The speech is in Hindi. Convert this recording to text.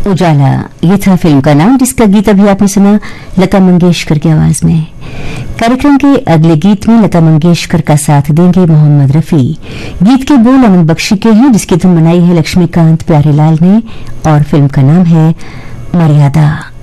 उजाला, ये था फिल्म का नाम, जिसका गीत अभी आपने सुना लता मंगेशकर की आवाज में। कार्यक्रम के अगले गीत में लता मंगेशकर का साथ देंगे मोहम्मद रफी। गीत के बोल अमन बख्शी के हैं, जिसकी धुन बनाई है लक्ष्मीकांत प्यारेलाल ने, और फिल्म का नाम है मर्यादा।